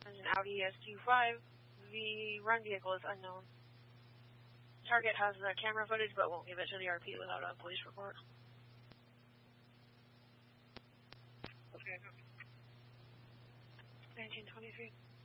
an Audi SQ5. The run vehicle is unknown. Target has the camera footage but won't give it to the RP without a police report. Okay. 1923.